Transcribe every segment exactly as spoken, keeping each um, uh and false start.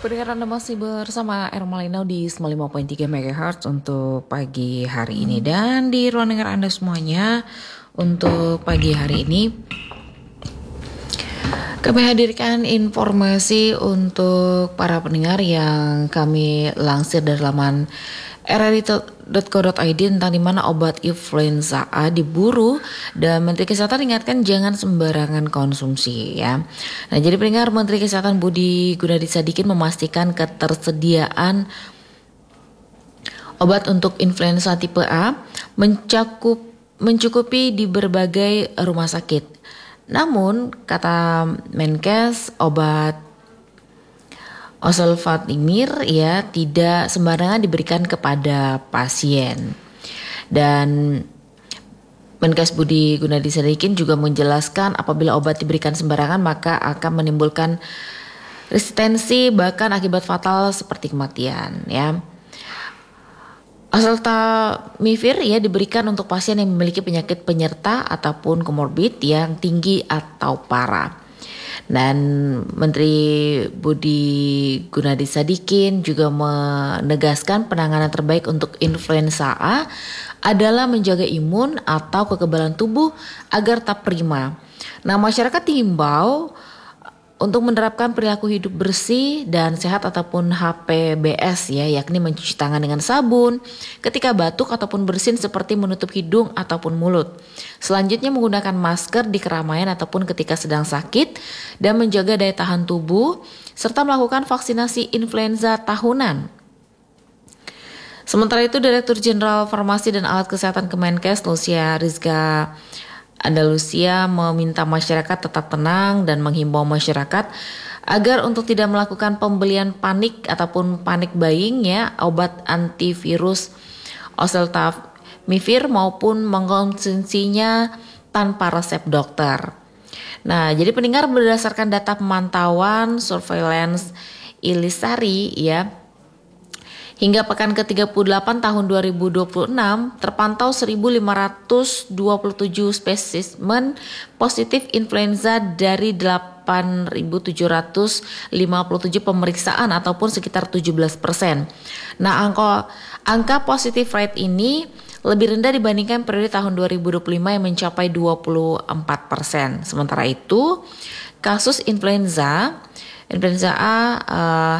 Pendengar Anda masih bersama Ermalino di sembilan puluh lima koma tiga megahertz untuk pagi hari ini. Dan di ruang dengar Anda semuanya untuk pagi hari ini kami hadirkan informasi untuk para pendengar yang kami lansir dari laman r r i dot co dot i d tentang di mana obat influenza A diburu dan Menteri Kesehatan ingatkan jangan sembarangan konsumsi ya. Nah, jadi pendengar, Menteri Kesehatan Budi Gunadi Sadikin memastikan ketersediaan obat untuk influenza tipe A mencakup mencukupi di berbagai rumah sakit. Namun kata Menkes, obat Oseltamivir ya tidak sembarangan diberikan kepada pasien. Dan Menkes Budi Gunadi Sadikin juga menjelaskan apabila obat diberikan sembarangan maka akan menimbulkan resistensi bahkan akibat fatal seperti kematian ya. Oseltamivir ya diberikan untuk pasien yang memiliki penyakit penyerta ataupun komorbid yang tinggi atau parah. Dan Menteri Budi Gunadi Sadikin juga menegaskan penanganan terbaik untuk influenza A adalah menjaga imun atau kekebalan tubuh agar tetap prima. Nah, masyarakat diimbau untuk menerapkan perilaku hidup bersih dan sehat ataupun H P B S ya, yakni mencuci tangan dengan sabun ketika batuk ataupun bersin seperti menutup hidung ataupun mulut. Selanjutnya menggunakan masker di keramaian ataupun ketika sedang sakit dan menjaga daya tahan tubuh serta melakukan vaksinasi influenza tahunan. Sementara itu Direktur Jenderal Farmasi dan Alat Kesehatan Kemenkes Lucia Rizka Andalusia meminta masyarakat tetap tenang dan menghimbau masyarakat agar untuk tidak melakukan pembelian panik ataupun panik buying ya obat antivirus Oseltamivir maupun mengkonsumsinya tanpa resep dokter. Nah, jadi pendengar, berdasarkan data pemantauan surveillance Ilisari ya, hingga pekan ke tiga puluh delapan tahun dua ribu dua puluh enam terpantau seribu lima ratus dua puluh tujuh spesimen positif influenza dari delapan ribu tujuh ratus lima puluh tujuh pemeriksaan ataupun sekitar tujuh belas persen. Nah, angka angka positif rate ini lebih rendah dibandingkan periode tahun dua ribu dua puluh lima yang mencapai dua puluh empat persen. Sementara itu, kasus influenza influenza A uh,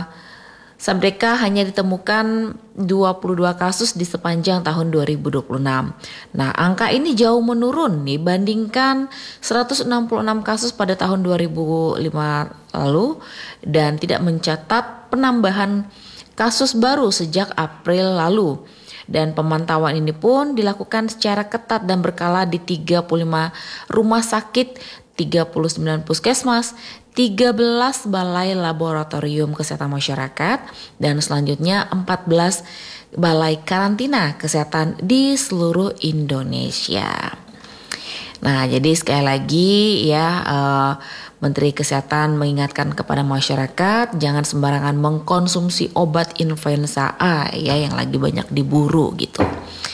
Sabdeka hanya ditemukan dua puluh dua kasus di sepanjang tahun dua ribu dua puluh enam. Nah, angka ini jauh menurun dibandingkan seratus enam puluh enam kasus pada tahun dua ribu lima lalu dan tidak mencatat penambahan kasus baru sejak April lalu. Dan pemantauan ini pun dilakukan secara ketat dan berkala di tiga puluh lima rumah sakit, tiga puluh sembilan puskesmas, tiga belas balai laboratorium kesehatan masyarakat, dan selanjutnya empat belas balai karantina kesehatan di seluruh Indonesia. Nah, jadi sekali lagi ya uh, Menteri Kesehatan mengingatkan kepada masyarakat jangan sembarangan mengkonsumsi obat influenza A ya yang lagi banyak diburu gitu.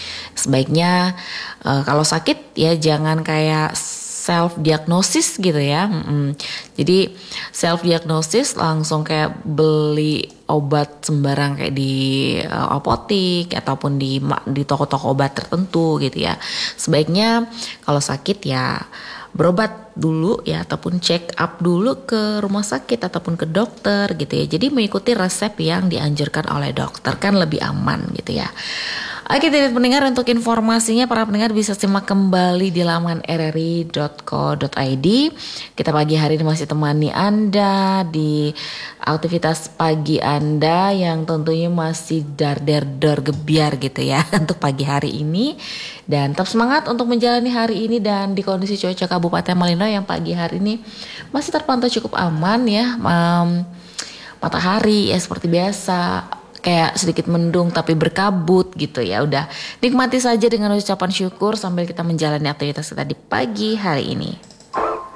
Sebaiknya uh, kalau sakit ya jangan kayak self diagnosis gitu ya. Mm-mm. Jadi self diagnosis langsung kayak beli obat sembarang kayak di uh, apotik ataupun di di toko-toko obat tertentu gitu ya. Sebaiknya kalau sakit ya berobat dulu ya ataupun check up dulu ke rumah sakit ataupun ke dokter gitu ya. Jadi mengikuti resep yang dianjurkan oleh dokter kan lebih aman gitu ya. Oke, tidak pendengar, untuk informasinya para pendengar bisa simak kembali di laman r r i dot co dot i d. Kita pagi hari ini masih temani Anda di aktivitas pagi Anda yang tentunya masih dar-der-dor gebiar gitu ya untuk pagi hari ini. Dan tetap semangat untuk menjalani hari ini dan di kondisi cuaca Kabupaten Malino yang pagi hari ini masih terpantau cukup aman ya. Um, matahari ya seperti biasa, kayak sedikit mendung tapi berkabut gitu ya. Udah nikmati saja dengan ucapan syukur sambil kita menjalani aktivitas kita di pagi hari ini.